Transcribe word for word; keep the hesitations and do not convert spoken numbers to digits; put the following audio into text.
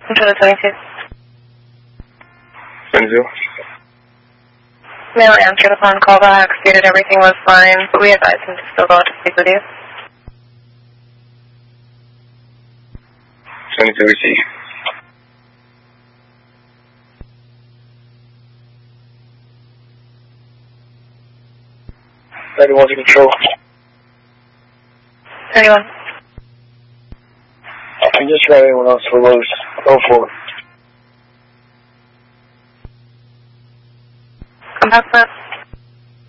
Control to twenty-two. twenty-two. Male answered upon callback, stated everything was fine, but we advised him to still go out to speak with you. twenty-two, receive. ninety-one to control. Anyone? I just got anyone else for Rose. oh four. Come back, Matt.